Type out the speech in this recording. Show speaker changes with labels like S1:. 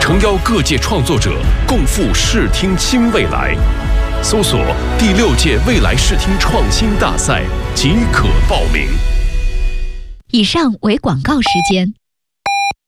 S1: 诚邀各界创作者共赴视听新未来。搜索第6届未来视听创新大赛即可报名。
S2: 以上为广告时间。